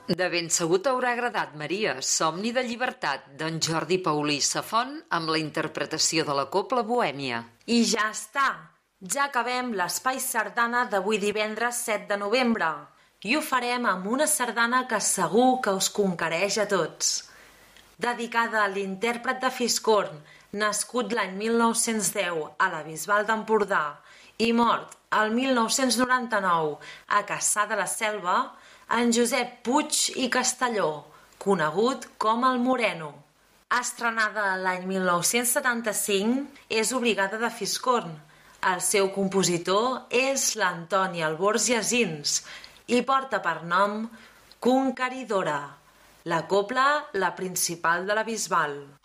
De ben segur t'haurà agradat, Maria, Somni de llibertat, d'en Jordi Paulí Safont, amb la interpretació de la Cobla Bohèmia. I ja està! Ja acabem l'Espai Sardana d'avui divendres 7 de novembre. I ho farem amb una sardana que segur que us conquereix a tots. Dedicada a l'intèrpret de Fiscorn, nascut l'any 1910 a la Bisbal d'Empordà i mort el 1999 a Cassà de la Selva, en Josep Puig i Castelló, conegut com el Moreno. Estrenada l'any 1975, és obligada de Fiscorn. El seu compositor és l'Antoni Alborz i Asins i porta per nom Conqueridora, la cobla la principal de la Bisbal.